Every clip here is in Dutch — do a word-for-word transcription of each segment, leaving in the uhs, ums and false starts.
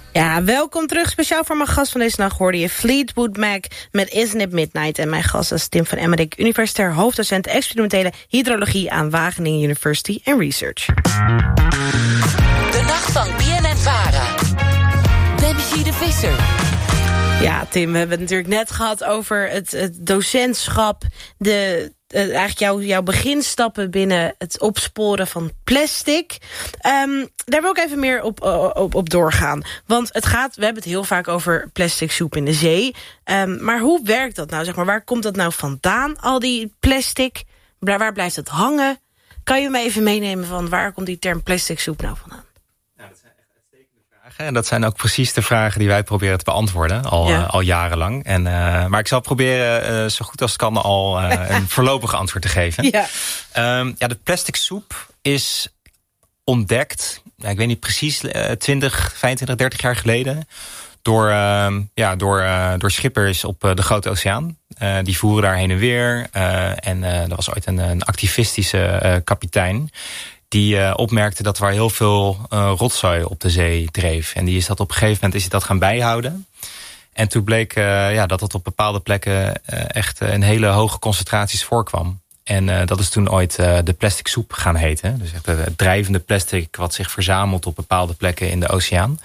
Ja, welkom terug. Speciaal voor mijn gast van deze nacht hoorde je Fleetwood Mac met Isn't It Midnight. En mijn gast is Tim van Emmerik, universitair hoofddocent experimentele hydrologie aan Wageningen University and Research. De nacht van B N N Vara. Dempsey de Visser. Ja, Tim, we hebben het natuurlijk net gehad over het, het docentschap. De, uh, eigenlijk jouw, jouw beginstappen binnen het opsporen van plastic. Um, daar wil ik even meer op, op, op doorgaan. Want het gaat, we hebben het heel vaak over plastic soep in de zee. Um, maar hoe werkt dat nou? Zeg maar, waar komt dat nou vandaan, al die plastic? Waar, waar blijft het hangen? Kan je me even meenemen van waar komt die term plastic soep nou vandaan? En dat zijn ook precies de vragen die wij proberen te beantwoorden, al, ja. uh, al jarenlang. En, uh, maar ik zal proberen uh, zo goed als het kan al uh, een voorlopig antwoord te geven. Ja. Um, ja, de plastic soep is ontdekt, ja, ik weet niet precies, uh, twintig, vijfentwintig, dertig jaar geleden... door, uh, ja, door, uh, door schippers op uh, de Grote Oceaan. Uh, die voeren daar heen en weer. Uh, en uh, er was ooit een, een activistische uh, kapitein... die uh, opmerkte dat er heel veel uh, rotzooi op de zee dreef. En die is dat op een gegeven moment is hij dat gaan bijhouden. En toen bleek uh, ja, dat het op bepaalde plekken uh, echt uh, in hele hoge concentraties voorkwam. En uh, dat is toen ooit uh, de plastic soep gaan heten. Dus echt het drijvende plastic wat zich verzamelt op bepaalde plekken in de oceaan.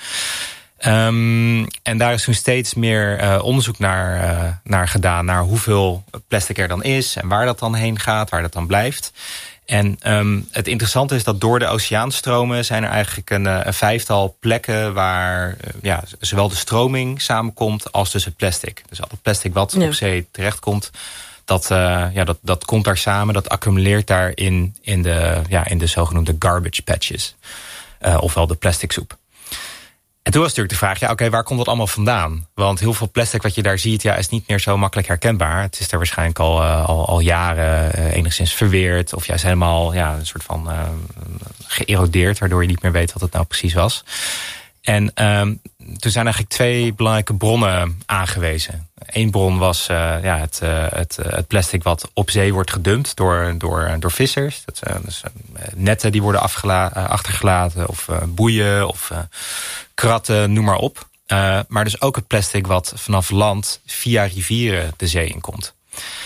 Um, en daar is toen steeds meer uh, onderzoek naar, uh, naar gedaan... naar hoeveel plastic er dan is en waar dat dan heen gaat, waar dat dan blijft... En um, het interessante is dat door de oceaanstromen zijn er eigenlijk een, een vijftal plekken waar uh, ja, zowel de stroming samenkomt als dus het plastic. Dus al het plastic wat ja. op zee terechtkomt, dat, uh, ja, dat, dat komt daar samen, dat accumuleert daar in, in, de, ja, in de zogenoemde garbage patches. Uh, ofwel de plastic soep. En toen was natuurlijk de vraag, ja, oké, okay, waar komt dat allemaal vandaan? Want heel veel plastic wat je daar ziet, ja, is niet meer zo makkelijk herkenbaar. Het is er waarschijnlijk al, uh, al, al jaren uh, enigszins verweerd. Of juist helemaal ja, een soort van uh, geërodeerd, waardoor je niet meer weet wat het nou precies was. En um, toen zijn eigenlijk twee belangrijke bronnen aangewezen. Eén bron was uh, ja, het, uh, het, uh, het plastic wat op zee wordt gedumpt door, door, door vissers. Dat zijn dus, uh, netten die worden afgela- uh, achtergelaten of uh, boeien of uh, kratten, noem maar op. Uh, maar dus ook het plastic wat vanaf land via rivieren de zee inkomt.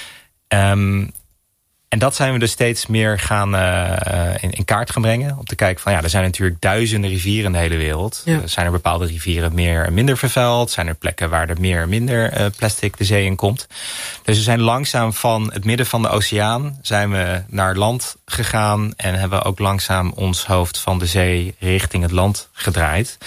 Um, En dat zijn we dus steeds meer gaan uh, in, in kaart gaan brengen. Om te kijken van ja, er zijn natuurlijk duizenden rivieren in de hele wereld. Ja. Zijn er bepaalde rivieren meer en minder vervuild? Zijn er plekken waar er meer en minder uh, plastic de zee in komt? Dus we zijn langzaam van het midden van de oceaan zijn we naar land gegaan. En hebben ook langzaam ons hoofd van de zee richting het land gedraaid.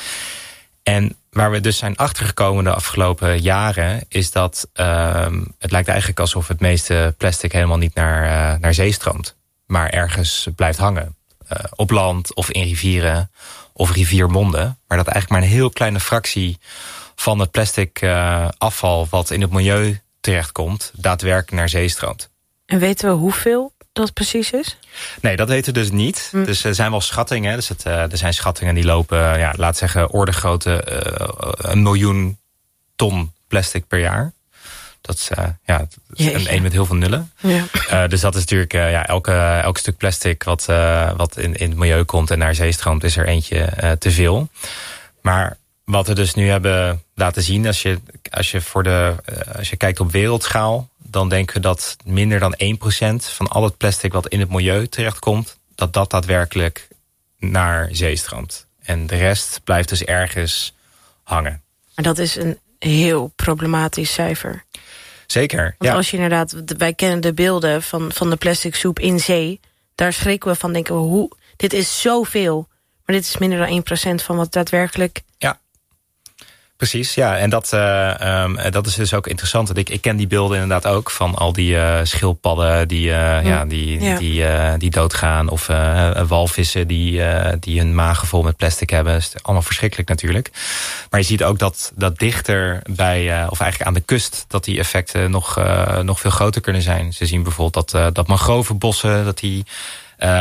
En waar we dus zijn achtergekomen de afgelopen jaren is dat uh, het lijkt eigenlijk alsof het meeste plastic helemaal niet naar, uh, naar zee stroomt. Maar ergens blijft hangen. Uh, op land of in rivieren of riviermonden. Maar dat eigenlijk maar een heel kleine fractie van het plastic uh, afval wat in het milieu terechtkomt daadwerkelijk naar zee stroomt. En weten we hoeveel dat precies is? Nee, dat weten we dus niet. Hm. Dus er zijn wel schattingen. Dus het, uh, er zijn schattingen die lopen, ja, laat zeggen, ordegrootte uh, een miljoen ton plastic per jaar. Dat is, uh, ja, dat is een een met heel veel nullen. Ja. Uh, dus dat is natuurlijk uh, ja, elke, elk stuk plastic wat, uh, wat in, in het milieu komt en naar zee stroomt, is er eentje uh, te veel. Maar wat we dus nu hebben laten zien, als je, als je, voor de, uh, als je kijkt op wereldschaal, dan denken we dat minder dan één procent van al het plastic wat in het milieu terechtkomt, dat dat daadwerkelijk naar zee stroomt. En de rest blijft dus ergens hangen. Maar dat is een heel problematisch cijfer. Zeker, Want ja. als je inderdaad, wij kennen de beelden van, van de plastic soep in zee, daar schrikken we van, denken we, hoe, dit is zoveel. Maar dit is minder dan één procent van wat daadwerkelijk... Ja. Precies, ja. En dat, uh, um, dat is dus ook interessant. Want ik, ik ken die beelden inderdaad ook van al die uh, schildpadden die, uh, ja. Ja, die, ja. die, uh, die doodgaan. Of uh, walvissen die, uh, die hun magen vol met plastic hebben. Dat is allemaal verschrikkelijk natuurlijk. Maar je ziet ook dat, dat dichter bij, uh, of eigenlijk aan de kust, dat die effecten nog, uh, nog veel groter kunnen zijn. Ze zien bijvoorbeeld dat, uh, dat mangrovenbossen, dat die... Uh,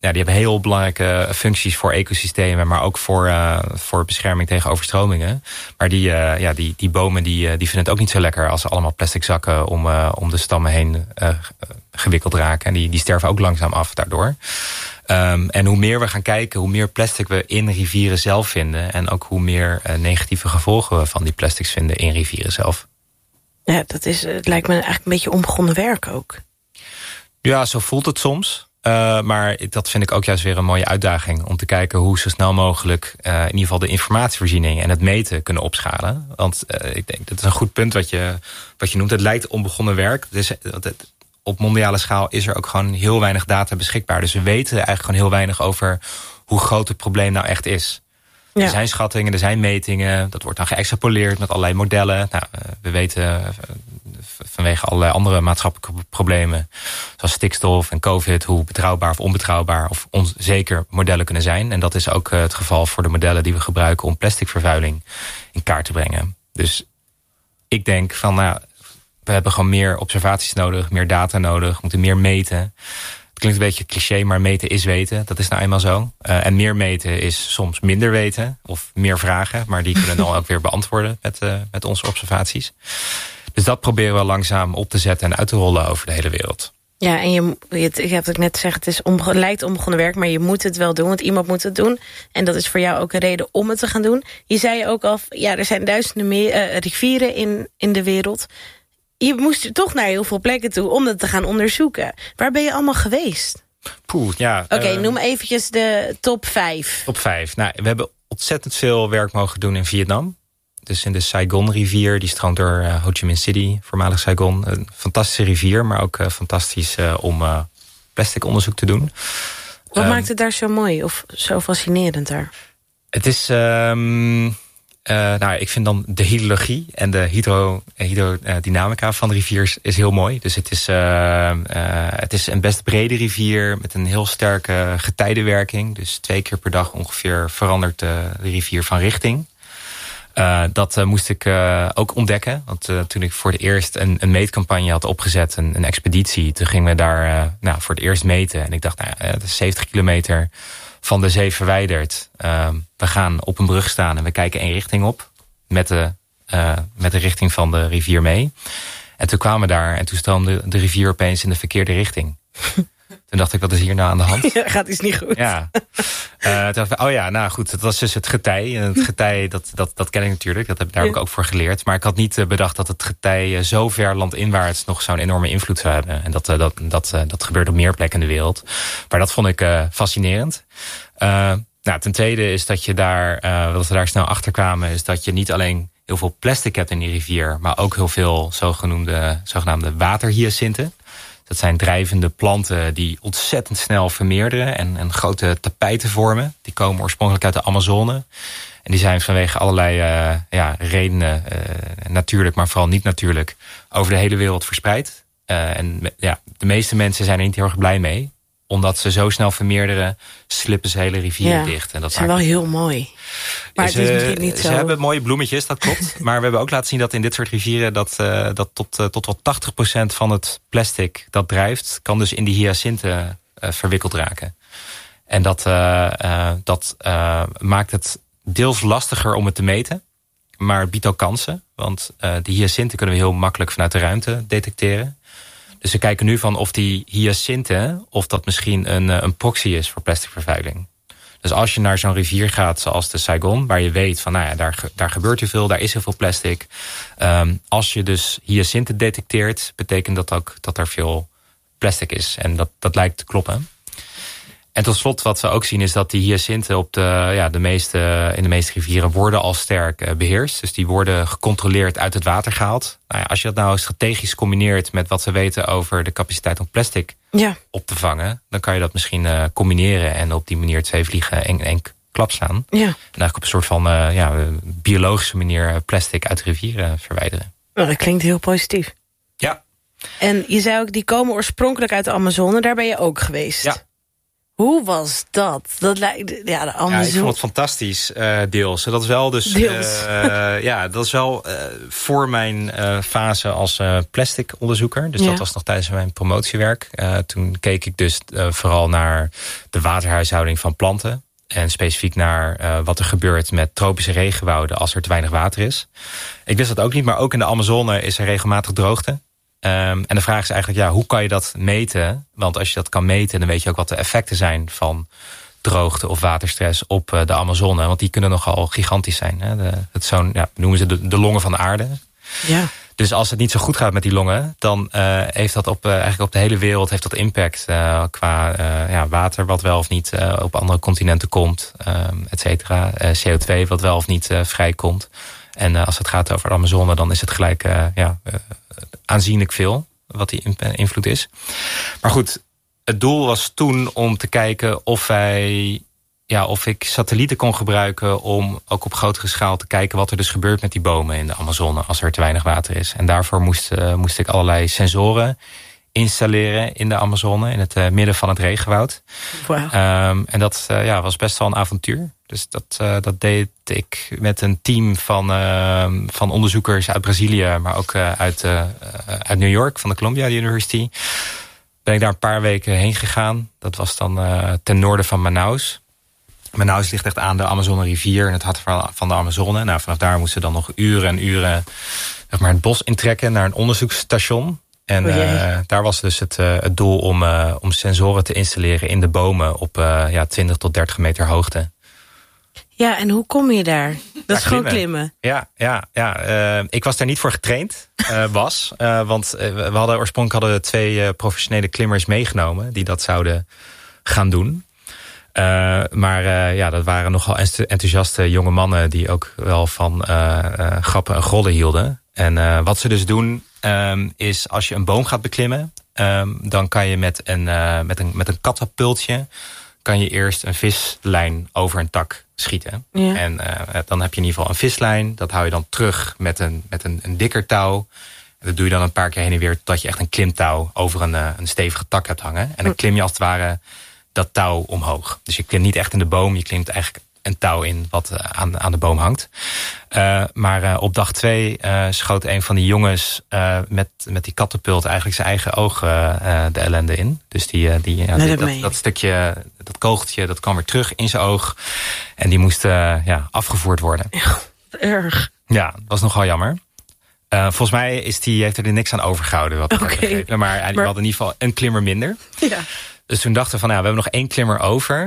ja, die hebben heel belangrijke functies voor ecosystemen, maar ook voor, uh, voor bescherming tegen overstromingen. Maar die, uh, ja, die, die bomen die, uh, die vinden het ook niet zo lekker als ze allemaal plastic zakken om, uh, om de stammen heen uh, gewikkeld raken. En die, die sterven ook langzaam af daardoor. Um, en hoe meer we gaan kijken, hoe meer plastic we in rivieren zelf vinden. En ook hoe meer uh, negatieve gevolgen we van die plastics vinden in rivieren zelf. Ja, dat is, het lijkt me eigenlijk een beetje onbegonnen werk ook. Ja, zo voelt het soms. Uh, maar dat vind ik ook juist weer een mooie uitdaging. Om te kijken hoe zo snel mogelijk uh, in ieder geval de informatievoorziening en het meten kunnen opschalen. Want uh, ik denk dat is een goed punt wat je, wat je noemt. Het lijkt onbegonnen werk. Dus het, op mondiale schaal is er ook gewoon heel weinig data beschikbaar. Dus we weten eigenlijk gewoon heel weinig over hoe groot het probleem nou echt is. Ja. Er zijn schattingen, er zijn metingen. Dat wordt dan geëxtrapoleerd met allerlei modellen. Nou, we weten vanwege allerlei andere maatschappelijke problemen, zoals stikstof en COVID, hoe betrouwbaar of onbetrouwbaar of onzeker modellen kunnen zijn. En dat is ook het geval voor de modellen die we gebruiken om plasticvervuiling in kaart te brengen. Dus ik denk van, nou, we hebben gewoon meer observaties nodig, meer data nodig, we moeten meer meten. Het klinkt een beetje cliché, maar meten is weten. Dat is nou eenmaal zo. Uh, en meer meten is soms minder weten of meer vragen, maar die kunnen dan ook weer beantwoorden met, uh, met onze observaties. Dus dat proberen we langzaam op te zetten en uit te rollen over de hele wereld. Ja, en je, ik heb het net gezegd, het is onbegonnen, lijkt onbegonnen werk, maar je moet het wel doen, want iemand moet het doen. En dat is voor jou ook een reden om het te gaan doen. Je zei ook al, ja, er zijn duizenden meer, uh, rivieren in, in de wereld. Je moest toch naar heel veel plekken toe om dat te gaan onderzoeken. Waar ben je allemaal geweest? Poeh, ja. Oké, okay, uh, noem eventjes de top vijf. Top vijf. Nou, we hebben ontzettend veel werk mogen doen in Vietnam. Dus in de Saigon-rivier, die stroomt door uh, Ho Chi Minh City, voormalig Saigon. Een fantastische rivier, maar ook uh, fantastisch uh, om uh, plastic onderzoek te doen. Wat um, maakt het daar zo mooi of zo fascinerend daar? Het is, um, uh, nou, ik vind dan de hydrologie en de hydro, hydrodynamica van de rivier is, is heel mooi. Dus het is, uh, uh, het is een best brede rivier met een heel sterke getijdenwerking. Dus twee keer per dag ongeveer verandert uh, de rivier van richting. Uh, dat uh, moest ik uh, ook ontdekken. Want uh, toen ik voor het eerst een, een meetcampagne had opgezet, een, een expeditie, toen gingen we daar uh, nou, voor het eerst meten. En ik dacht, nou, uh, dat is zeventig kilometer van de zee verwijderd. Uh, we gaan op een brug staan en we kijken één richting op. Met de, uh, met de richting van de rivier mee. En toen kwamen we daar en toen stroomde de rivier opeens in de verkeerde richting. Toen dacht ik, wat is hier nou aan de hand? Ja, gaat iets niet goed. Ja. Uh, toen dacht ik, oh ja, nou goed, het was dus het getij. En het getij, dat, dat, dat ken ik natuurlijk. Dat heb, daar heb ik ook voor geleerd. Maar ik had niet uh, bedacht dat het getij uh, zo ver landinwaarts nog zo'n enorme invloed zou hebben. En dat, uh, dat, dat, uh, dat gebeurt op meer plekken in de wereld. Maar dat vond ik uh, fascinerend. Uh, nou, ten tweede is dat je daar, uh, wat we daar snel achter kwamen, is dat je niet alleen heel veel plastic hebt in die rivier, maar ook heel veel zogenoemde, zogenaamde waterhyacinten. Dat zijn drijvende planten die ontzettend snel vermeerderen en, en grote tapijten vormen. Die komen oorspronkelijk uit de Amazone. En die zijn vanwege allerlei uh, ja, redenen, uh, natuurlijk, maar vooral niet natuurlijk, over de hele wereld verspreid. Uh, en ja, de meeste mensen zijn er niet heel erg blij mee. Omdat ze zo snel vermeerderen, slippen ze hele rivieren ja, dicht. En dat is wel heel mooi. Maar ze, het is misschien niet ze zo. hebben mooie bloemetjes, dat klopt. Maar we hebben ook laten zien dat in dit soort rivieren dat, uh, dat tot, uh, tot wel tachtig procent van het plastic dat drijft, kan dus in die hyacinten uh, verwikkeld raken. En dat, uh, uh, dat uh, maakt het deels lastiger om het te meten. Maar het biedt ook kansen. Want uh, die hyacinten kunnen we heel makkelijk vanuit de ruimte detecteren. Dus we kijken nu van of die hyacinten, of dat misschien een, een proxy is voor plasticvervuiling. Dus als je naar zo'n rivier gaat zoals de Saigon, waar je weet van, nou ja, daar, daar gebeurt heel veel, daar is heel veel plastic. Um, als je dus hyacinten detecteert, betekent dat ook dat er veel plastic is. En dat, dat lijkt te kloppen. En tot slot, wat we ook zien, is dat die hyacinten op de, ja, de meeste, in de meeste rivieren worden al sterk uh, beheerst. Dus die worden gecontroleerd uit het water gehaald. Nou ja, als je dat nou strategisch combineert met wat we weten over de capaciteit om plastic ja. op te vangen, dan kan je dat misschien uh, combineren en op die manier twee vliegen in één klap slaan. Ja. En eigenlijk op een soort van uh, ja, biologische manier plastic uit de rivieren verwijderen. Nou, dat klinkt heel positief. Ja. En je zei ook, die komen oorspronkelijk uit de Amazone, daar ben je ook geweest. Ja. Hoe was dat? Dat lijkt, ja, de Amazone. Ja, ik vond het fantastisch, uh, deels. Dat is wel dus, deels. Uh, ja, dat is wel uh, voor mijn uh, fase als uh, plastic onderzoeker. Dus ja. dat was nog tijdens mijn promotiewerk. Uh, toen keek ik dus uh, vooral naar de waterhuishouding van planten. En specifiek naar uh, wat er gebeurt met tropische regenwouden als er te weinig water is. Ik wist dat ook niet, maar ook in de Amazone is er regelmatig droogte. Um, en de vraag is eigenlijk, ja, hoe kan je dat meten? Want als je dat kan meten, dan weet je ook wat de effecten zijn van droogte of waterstress op uh, de Amazone. Want die kunnen nogal gigantisch zijn. Hè? De, het zo'n, ja, noemen ze de, de longen van de aarde. Ja. Dus als het niet zo goed gaat met die longen, dan uh, heeft dat op, uh, eigenlijk op de hele wereld heeft dat impact uh, qua uh, ja, water wat wel of niet uh, op andere continenten komt, um, et cetera. Uh, C O twee wat wel of niet uh, vrijkomt. En uh, als het gaat over de Amazone, dan is het gelijk uh, ja, uh, aanzienlijk veel wat die invloed is. Maar goed, het doel was toen om te kijken of wij, ja, of ik satellieten kon gebruiken om ook op grotere schaal te kijken wat er dus gebeurt met die bomen in de Amazone als er te weinig water is. En daarvoor moest, uh, moest ik allerlei sensoren installeren in de Amazone, in het uh, midden van het regenwoud. Wow. Um, en dat uh, ja, was best wel een avontuur. Dus dat, uh, dat deed ik met een team van, uh, van onderzoekers uit Brazilië, maar ook uh, uit, uh, uit New York, van de Columbia University. Ben ik daar een paar weken heen gegaan. Dat was dan uh, ten noorden van Manaus. Manaus ligt echt aan de Amazone rivier in het hart van de Amazone. Nou, vanaf daar moesten we dan nog uren en uren zeg maar, het bos intrekken naar een onderzoeksstation. En uh, daar was dus het, uh, het doel om, uh, om sensoren te installeren in de bomen op uh, ja, twintig tot dertig meter hoogte. Ja, en hoe kom je daar? Dat ja, is gewoon klimmen. Ja, ja, ja. Uh, ik was daar niet voor getraind, uh, was. Uh, want uh, we hadden oorspronkelijk hadden we twee uh, professionele klimmers meegenomen die dat zouden gaan doen. Uh, maar uh, ja, dat waren nogal enthousiaste jonge mannen die ook wel van uh, uh, grappen en grollen hielden. En uh, wat ze dus doen um, is als je een boom gaat beklimmen, um, dan kan je met een, uh, met een, met een katapultje kan je eerst een vislijn over een tak schieten. Ja. En uh, dan heb je in ieder geval een vislijn. Dat hou je dan terug met een, met een, een dikker touw. En dat doe je dan een paar keer heen en weer totdat je echt een klimtouw over een, uh, een stevige tak hebt hangen. En dan klim je als het ware dat touw omhoog. Dus je klimt niet echt in de boom, je klimt eigenlijk een touw in wat uh, aan, aan de boom hangt. Uh, maar uh, op dag twee uh, schoot een van die jongens uh, met, met die katapult eigenlijk zijn eigen oog uh, uh, de ellende in. Dus die, uh, die, uh, die dat, dat stukje, dat kogeltje, dat kwam weer terug in zijn oog. En die moest uh, ja, afgevoerd worden. Ja, erg. Ja, dat was nogal jammer. Uh, volgens mij is die, heeft er niks aan overgehouden. Wat ik okay. heb begrepen. Maar, maar we hadden in ieder geval een klimmer minder. Ja. Dus toen dachten we van, nou, we hebben nog één klimmer over.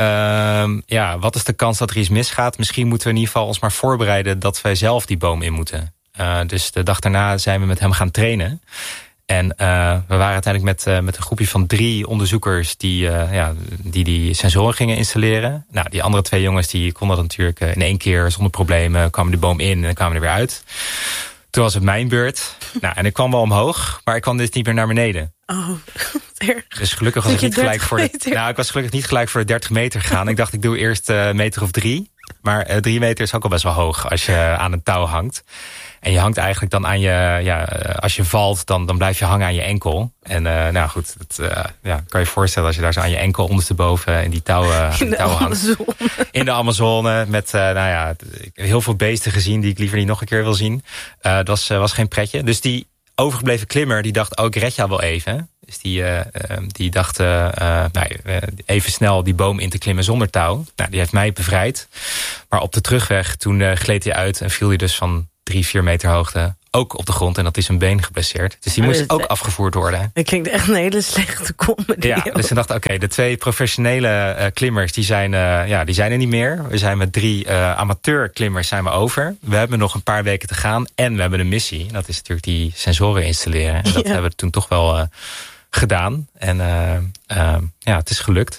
Uh, ja, wat is de kans dat er iets misgaat? Misschien moeten we in ieder geval ons maar voorbereiden dat wij zelf die boom in moeten. Uh, dus de dag daarna zijn we met hem gaan trainen. En uh, we waren uiteindelijk met, uh, met een groepje van drie onderzoekers die, uh, ja, die die sensoren gingen installeren. Nou, die andere twee jongens die konden dat natuurlijk uh, in één keer zonder problemen, kwamen de boom in en kwamen er weer uit. Toen was het mijn beurt. Nou, en ik kwam wel omhoog, maar ik kwam dus niet meer naar beneden. Oh, erg. Dus gelukkig was ik niet gelijk voor de, nou, ik was gelukkig niet gelijk voor de dertig meter gegaan. Ik dacht, ik doe eerst een uh, meter of drie. Maar uh, drie meter is ook al best wel hoog als je aan een touw hangt. En je hangt eigenlijk dan aan je, ja, als je valt, dan, dan blijf je hangen aan je enkel. En uh, nou goed, dat uh, ja, kan je voorstellen als je daar zo aan je enkel ondersteboven in die touwen, in de touwen hangt. In de Amazone met, uh, nou ja, heel veel beesten gezien die ik liever niet nog een keer wil zien. Uh, dat was, uh, was geen pretje. Dus die overgebleven klimmer, die dacht, oh, ik red jou wel even. Dus die, uh, die dacht uh, uh, nou, even snel die boom in te klimmen zonder touw. Nou, die heeft mij bevrijd. Maar op de terugweg, toen uh, gleed hij uit en viel hij dus van drie, vier meter hoogte ook op de grond. En dat is zijn been geblesseerd. Dus die moest ook afgevoerd worden. Dat klinkt echt een hele slechte comedy. Ja, dus ze dachten, oké, okay, de twee professionele uh, klimmers, die zijn, uh, ja, die zijn er niet meer. We zijn met drie uh, amateur klimmers zijn we over. We hebben nog een paar weken te gaan. En we hebben een missie. Dat is natuurlijk die sensoren installeren. En dat ja. hebben we toen toch wel uh, gedaan. En uh, uh, ja, het is gelukt.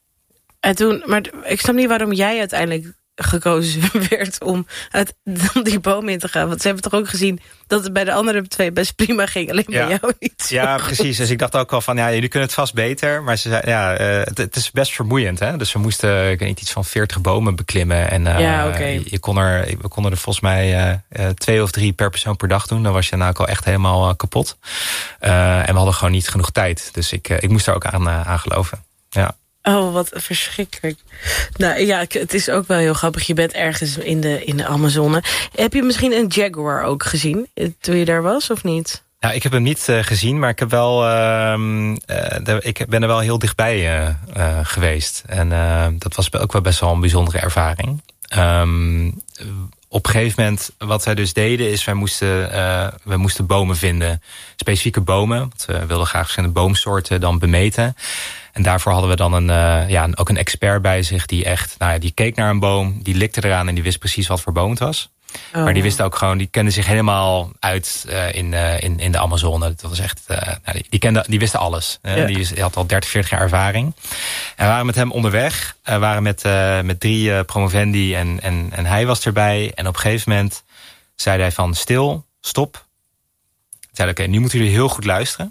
En toen, maar ik snap niet waarom jij uiteindelijk gekozen werd om, uit, om die boom in te gaan. Want ze hebben toch ook gezien dat het bij de andere twee best prima ging. Alleen ja. bij jou niet. Ja, precies. Dus ik dacht ook al van, ja, jullie kunnen het vast beter. Maar ze zei, ja, uh, het, het is best vermoeiend. Hè? Dus we moesten, ik weet niet, iets van veertig bomen beklimmen. En uh, ja, okay. je, je kon er, we konden er volgens mij uh, uh, twee of drie per persoon per dag doen. Dan was je nou ook al echt helemaal uh, kapot. Uh, en we hadden gewoon niet genoeg tijd. Dus ik, uh, ik moest daar ook aan, uh, aan geloven. Ja. Oh, wat verschrikkelijk. Nou ja, het is ook wel heel grappig. Je bent ergens in de, in de Amazone. Heb je misschien een jaguar ook gezien toen je daar was, of niet? Ja, ik heb hem niet uh, gezien, maar ik, heb wel, uh, uh, de, ik ben er wel heel dichtbij uh, uh, geweest. En uh, dat was ook wel best wel een bijzondere ervaring. Um, op een gegeven moment, wat wij dus deden, is wij moesten, uh, we moesten bomen vinden. Specifieke bomen, want we wilden graag verschillende boomsoorten dan bemeten. En daarvoor hadden we dan een, uh, ja, ook een expert bij zich die echt, nou ja, die keek naar een boom, die likte eraan en die wist precies wat voor boom het was. Oh. Maar die wist ook gewoon, die kende zich helemaal uit uh, in, uh, in, in de Amazone. Dat was echt, uh, nou, die, die, kende, die wisten alles. Uh, ja. Die had al dertig, veertig jaar ervaring. En we waren met hem onderweg. We uh, waren met, uh, met drie uh, promovendi en, en, en hij was erbij. En op een gegeven moment zei hij van stil, stop. Hij zei oké, okay, nu moeten jullie heel goed luisteren.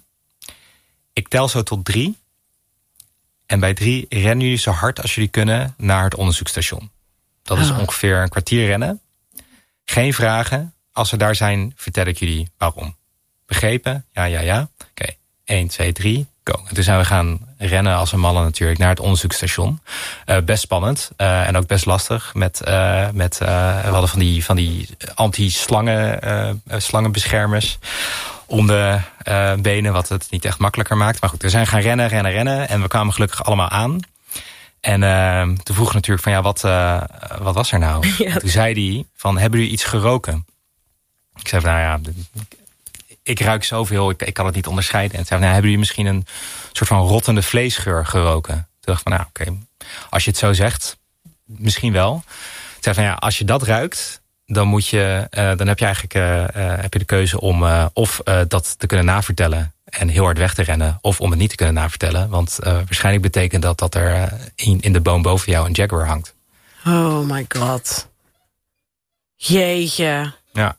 Ik tel zo tot drie. En bij drie rennen jullie zo hard als jullie kunnen naar het onderzoekstation. Dat is oh. ongeveer een kwartier rennen. Geen vragen. Als we daar zijn, vertel ik jullie waarom. Begrepen? Ja, ja, ja. Oké, okay. één, twee, drie, go. En toen zijn we gaan rennen als een malle natuurlijk naar het onderzoeksstation. Uh, best spannend uh, en ook best lastig. Met, uh, met, uh, we hadden van die, van die anti-slangen uh, slangenbeschermers om de uh, benen, wat het niet echt makkelijker maakt. Maar goed, we zijn gaan rennen, rennen, rennen. En we kwamen gelukkig allemaal aan. En uh, toen vroeg ik natuurlijk van ja, wat, uh, wat was er nou? Ja. Toen zei hij van, hebben jullie iets geroken? Ik zei van nou ja, ik ruik zoveel, ik, ik kan het niet onderscheiden. En toen zei van, nou, hebben jullie misschien een soort van rottende vleesgeur geroken? Toen dacht ik van nou oké, okay, als je het zo zegt, misschien wel. Toen zei van ja, als je dat ruikt, dan moet je, uh, dan heb je eigenlijk uh, uh, heb je de keuze om uh, of uh, dat te kunnen navertellen en heel hard weg te rennen, of om het niet te kunnen navertellen. Want uh, waarschijnlijk betekent dat dat er uh, in, in de boom boven jou een jaguar hangt. Oh my god. Jeetje. Ja.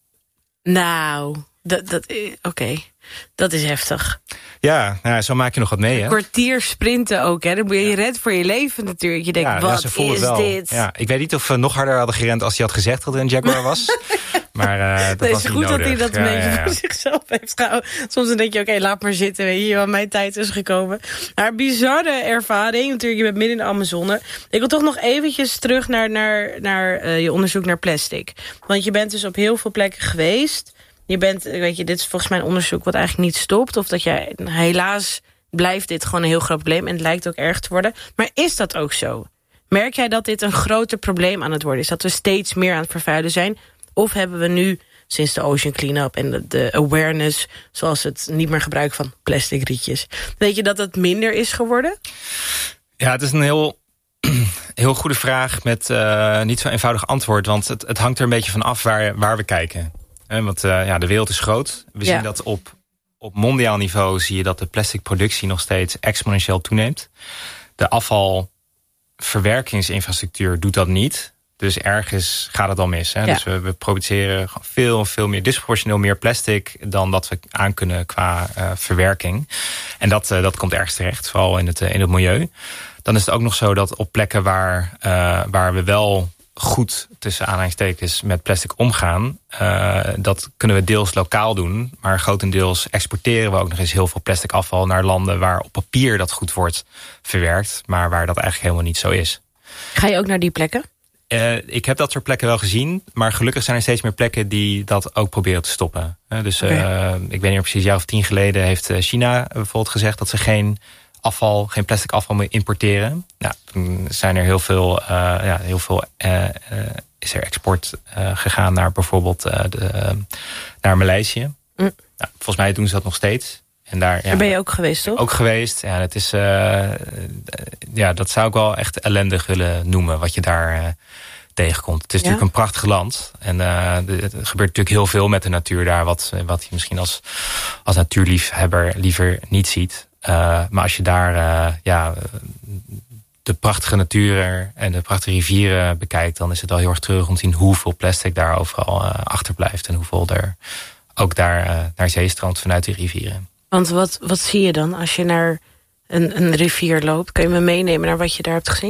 Nou, dat, dat, oké. Okay. Dat is heftig. Ja, nou, zo maak je nog wat mee, hè? Een kwartier sprinten ook, hè? Dan ben je ja. red voor je leven natuurlijk. Je denkt, ja, wat ja, is wel. dit? Ja, ik weet niet of we nog harder hadden gerend als hij had gezegd dat er een jaguar was. Maar uh, dat nee, was niet goed nodig. Dat hij dat ja, een beetje ja, ja. voor zichzelf heeft gehouden. Soms dan denk je, oké, okay, laat maar zitten. Weet je, want mijn tijd is gekomen. Maar bizarre ervaring. Natuurlijk, je bent midden in de Amazone. Ik wil toch nog eventjes terug naar, naar, naar uh, je onderzoek naar plastic. Want je bent dus op heel veel plekken geweest. Je bent, weet je, dit is volgens mij een onderzoek wat eigenlijk niet stopt. Of dat jij, helaas blijft dit gewoon een heel groot probleem. En het lijkt ook erg te worden. Maar is dat ook zo? Merk jij dat dit een groter probleem aan het worden is? Dat we steeds meer aan het vervuilen zijn? Of hebben we nu, sinds de Ocean Cleanup en de, de awareness, zoals het niet meer gebruik van plastic rietjes, weet je dat het minder is geworden? Ja, het is een heel, heel goede vraag met uh, niet zo eenvoudig antwoord. Want het, het hangt er een beetje van af waar, waar we kijken. He, want uh, ja, de wereld is groot. We ja. zien dat op, op mondiaal niveau zie je dat de plasticproductie nog steeds exponentieel toeneemt. De afvalverwerkingsinfrastructuur doet dat niet. Dus ergens gaat het al mis. Hè? Ja. Dus we, we produceren veel, veel meer, disproportioneel meer plastic dan dat we aan kunnen qua uh, verwerking. En dat, uh, dat komt ergens terecht, vooral in het, uh, in het milieu. Dan is het ook nog zo dat op plekken waar, uh, waar we wel goed tussen aanhalingstekens met plastic omgaan, uh, dat kunnen we deels lokaal doen, maar grotendeels exporteren we ook nog eens heel veel plastic afval naar landen waar op papier dat goed wordt verwerkt, maar waar dat eigenlijk helemaal niet zo is. Ga je ook naar die plekken? Uh, ik heb dat soort plekken wel gezien, maar gelukkig zijn er steeds meer plekken die dat ook proberen te stoppen. Uh, dus uh, okay. Ik weet niet precies, een jaar of tien geleden heeft China bijvoorbeeld gezegd dat ze geen afval, geen plastic afval meer importeren. Nou, toen zijn er heel veel, uh, ja, heel veel uh, uh, is er export uh, gegaan naar bijvoorbeeld uh, de, uh, naar Maleisië. Mm. Nou, volgens mij doen ze dat nog steeds. En daar, ja, daar ben je ook geweest, toch? Ook geweest. Ja, het is, uh, ja, dat zou ik wel echt ellendig willen noemen, wat je daar uh, tegenkomt. Het is ja? natuurlijk een prachtig land. En uh, er gebeurt natuurlijk heel veel met de natuur daar, wat, wat je misschien als, als natuurliefhebber liever niet ziet. Uh, maar als je daar uh, ja, de prachtige natuur en de prachtige rivieren bekijkt, dan is het wel heel erg treurig om te zien hoeveel plastic daar overal uh, achterblijft. En hoeveel er ook daar uh, naar zee stroomt vanuit die rivieren. Want wat, wat zie je dan als je naar een, een rivier loopt? Kun je me meenemen naar wat je daar hebt gezien?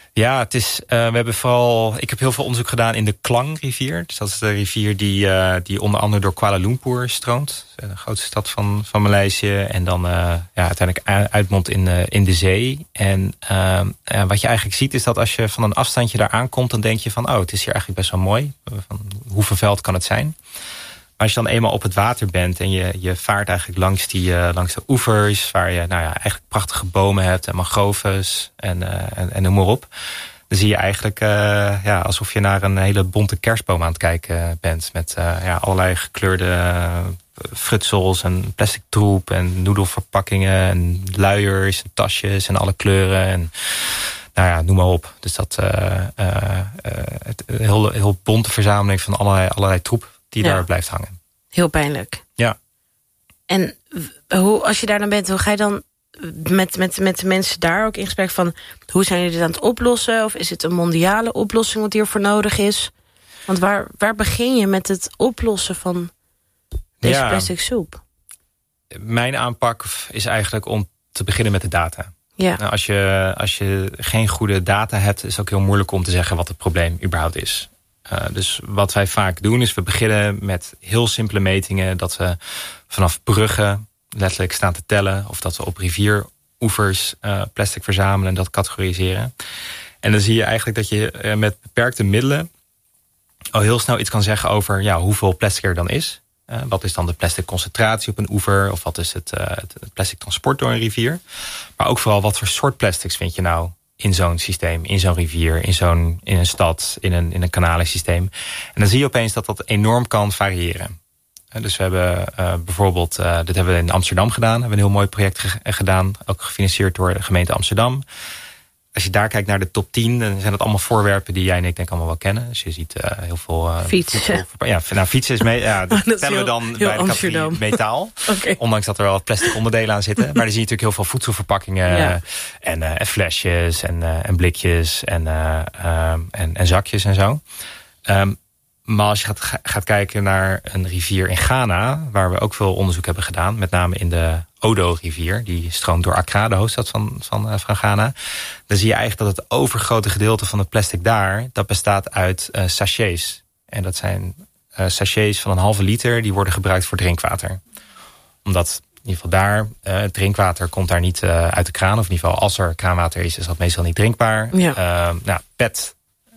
Ja, het is, uh, we hebben vooral. Ik heb heel veel onderzoek gedaan in de Klang-rivier. Dus dat is de rivier die, uh, die onder andere door Kuala Lumpur stroomt. De grootste stad van, van Maleisië. En dan uh, ja, uiteindelijk uitmondt in, uh, in de zee. En uh, uh, wat je eigenlijk ziet is dat als je van een afstandje daar aankomt, dan denk je van, oh, het is hier eigenlijk best wel mooi. Van, hoe vervuild kan het zijn? Maar als je dan eenmaal op het water bent en je, je vaart eigenlijk langs, die, uh, langs de oevers, waar je nou ja, eigenlijk prachtige bomen hebt en mangroves en, uh, en, en noem maar op. Dan zie je eigenlijk uh, ja, alsof je naar een hele bonte kerstboom aan het kijken bent. Met uh, ja, allerlei gekleurde uh, frutsels en plastic troep en noedelverpakkingen en luiers en tasjes en alle kleuren. En nou ja, noem maar op. Dus dat uh, uh, uh, het, een heel, heel bonte verzameling van allerlei, allerlei troep die ja. daar blijft hangen. Heel pijnlijk. Ja. En hoe, als je daar dan bent, hoe ga je dan met, met, met de mensen daar ook in gesprek van, hoe zijn jullie dit aan het oplossen? Of is het een mondiale oplossing wat hiervoor nodig is? Want waar, waar begin je met het oplossen van deze ja. plastic soep? Mijn aanpak is eigenlijk om te beginnen met de data. Ja. Nou, als je, als je geen goede data hebt, is het ook heel moeilijk om te zeggen wat het probleem überhaupt is. Uh, dus wat wij vaak doen is we beginnen met heel simpele metingen. Dat we vanaf bruggen letterlijk staan te tellen. Of dat we op rivieroevers uh, plastic verzamelen en dat categoriseren. En dan zie je eigenlijk dat je uh, met beperkte middelen al heel snel iets kan zeggen over ja, hoeveel plastic er dan is. Uh, wat is dan de plastic concentratie op een oever? Of wat is het, uh, het plastic transport door een rivier? Maar ook vooral wat voor soort plastics vind je nou in zo'n systeem, in zo'n rivier, in zo'n in een stad, in een, in een kanalensysteem. En dan zie je opeens dat dat enorm kan variëren. Dus we hebben uh, bijvoorbeeld, uh, dit hebben we in Amsterdam gedaan. We hebben een heel mooi project ge- gedaan, ook gefinancierd door de gemeente Amsterdam. Als je daar kijkt naar de top tien, dan zijn dat allemaal voorwerpen die jij en ik denk allemaal wel kennen. Dus je ziet uh, heel veel Uh, fietsen. Ja, nou, fietsen is mee. Ja, dat, dat tellen we dan bij de categorie metaal. Okay. Ondanks dat er wel plastic onderdelen aan zitten. Maar dan zie je natuurlijk heel veel voedselverpakkingen ja. en, uh, en flesjes en, uh, en blikjes en, uh, uh, en, en zakjes en zo. Um, maar als je gaat, gaat kijken naar een rivier in Ghana, waar we ook veel onderzoek hebben gedaan, met name in de Odo-rivier, die stroomt door Accra, de hoofdstad van, van, van Ghana. Dan zie je eigenlijk dat het overgrote gedeelte van het plastic daar, dat bestaat uit uh, sachets. En dat zijn uh, sachets van een halve liter, die worden gebruikt voor drinkwater. Omdat in ieder geval daar, uh, het drinkwater komt daar niet uh, uit de kraan. Of in ieder geval als er kraanwater is, is dat meestal niet drinkbaar. Ja. Uh, nou, P E T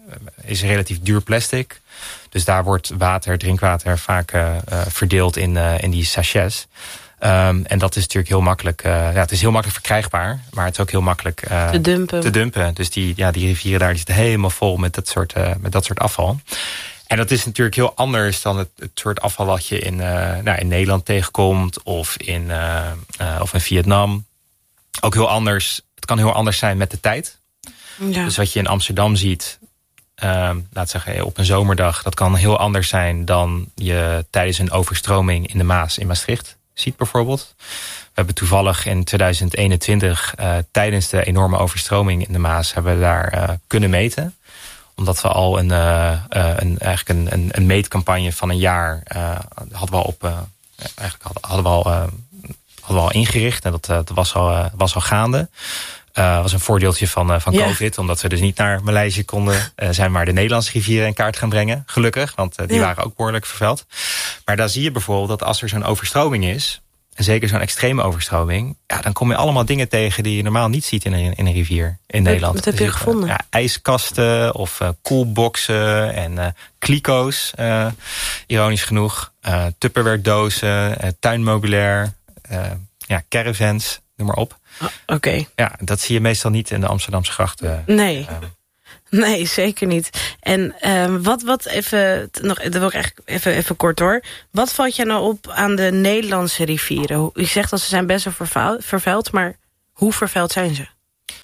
is relatief duur plastic. Dus daar wordt water, drinkwater vaak uh, verdeeld in, uh, in die sachets. Um, en dat is natuurlijk heel makkelijk. Uh, ja, het is heel makkelijk verkrijgbaar, maar het is ook heel makkelijk uh, te dumpen. Te dumpen. Dus die, ja, die rivieren daar die zitten helemaal vol met dat soort, uh, met dat soort afval. En dat is natuurlijk heel anders dan het, het soort afval wat je in, uh, nou, in Nederland tegenkomt of in, uh, uh, of in Vietnam. Ook heel anders. Het kan heel anders zijn met de tijd. Ja. Dus wat je in Amsterdam ziet, Uh, laat zeggen op een zomerdag, dat kan heel anders zijn dan je tijdens een overstroming in de Maas in Maastricht ziet bijvoorbeeld. We hebben toevallig in tweeduizend eenentwintig uh, tijdens de enorme overstroming in de Maas hebben we daar uh, kunnen meten. Omdat we al een, uh, uh, een, eigenlijk een, een, een meetcampagne van een jaar uh, hadden we al op uh, eigenlijk hadden, hadden we al, uh, hadden we al ingericht en dat, uh, dat was al uh, was al gaande. Dat uh, was een voordeeltje van, uh, van COVID. Ja. Omdat we dus niet naar Maleisië konden, uh, zijn maar de Nederlandse rivieren in kaart gaan brengen. Gelukkig, want uh, die ja. waren ook behoorlijk vervuild. Maar daar zie je bijvoorbeeld dat als er zo'n overstroming is, en zeker zo'n extreme overstroming, ja, dan kom je allemaal dingen tegen die je normaal niet ziet in een, in een rivier in wat, Nederland. Wat heb je dus gevonden? Uh, ja, ijskasten of uh, koelboxen en uh, kliko's, uh, ironisch genoeg. Uh, Tupperware dozen, uh, tuinmobulair, uh, ja, caravans, noem maar op. Oh, Oké. Okay. Ja, dat zie je meestal niet in de Amsterdamse grachten. Nee, uh, nee, zeker niet. En uh, wat, wat even, nog, dat wil ik echt even, even kort hoor. Wat valt je nou op aan de Nederlandse rivieren? U zegt dat ze zijn best wel vervuild, vervuild, maar hoe vervuild zijn ze?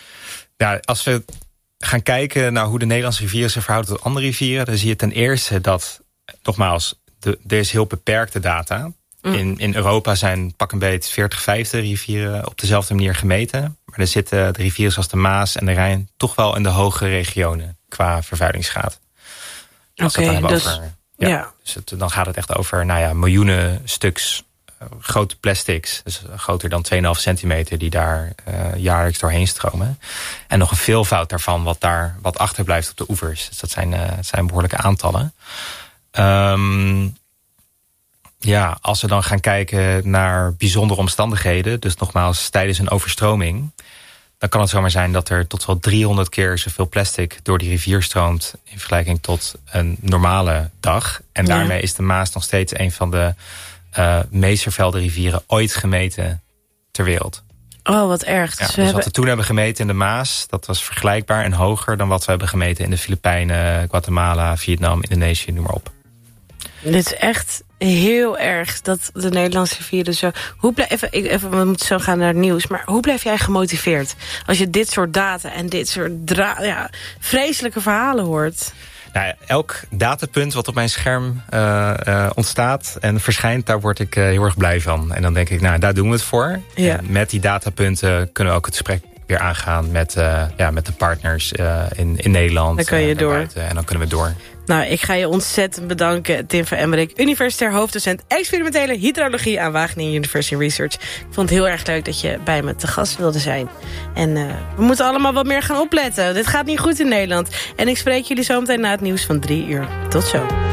Ja, als we gaan kijken naar hoe de Nederlandse rivieren zich verhouden tot andere rivieren, dan zie je ten eerste dat, nogmaals, de, er is heel beperkte data. Mm. In, in Europa zijn pak een beet veertig, vijftig rivieren op dezelfde manier gemeten. Maar er zitten de rivieren zoals de Maas en de Rijn toch wel in de hogere regionen qua vervuilingsgraad. Oké, okay, dus, over, ja, ja. dus het, dan gaat het echt over nou ja, miljoenen stuks grote plastics, dus groter dan twee komma vijf centimeter... die daar uh, jaarlijks doorheen stromen. En nog een veelvoud daarvan wat daar wat achterblijft op de oevers. Dus dat zijn, uh, zijn behoorlijke aantallen. Um, ja, als we dan gaan kijken naar bijzondere omstandigheden... dus nogmaals tijdens een overstroming... dan kan het zomaar zijn dat er tot wel driehonderd keer zoveel plastic door die rivier stroomt... in vergelijking tot een normale dag. En ja. daarmee is de Maas nog steeds een van de uh, meest vervuilde rivieren ooit gemeten ter wereld. Oh, wat erg. Ja, dus we dus hebben... wat we toen hebben gemeten in de Maas... dat was vergelijkbaar en hoger dan wat we hebben gemeten... in de Filipijnen, Guatemala, Vietnam, Indonesië, noem maar op. Dit is echt heel erg dat de Nederlandse rivieren zo... Hoe blijf, even, even, we moeten zo gaan naar het nieuws... maar hoe blijf jij gemotiveerd als je dit soort data... en dit soort dra- ja, vreselijke verhalen hoort? Nou, elk datapunt wat op mijn scherm uh, uh, ontstaat en verschijnt... daar word ik uh, heel erg blij van. En dan denk ik, nou, daar doen we het voor. Ja. En met die datapunten kunnen we ook het gesprek weer aangaan... met, uh, ja, met de partners uh, in, in Nederland. Dan kan je uh, door. Buiten, en dan kunnen we door. Nou, ik ga je ontzettend bedanken, Tim van Emmerik... universitair hoofddocent experimentele hydrologie... aan Wageningen University Research. Ik vond het heel erg leuk dat je bij me te gast wilde zijn. En uh, we moeten allemaal wat meer gaan opletten. Dit gaat niet goed in Nederland. En ik spreek jullie zo meteen na het nieuws van drie uur. Tot zo.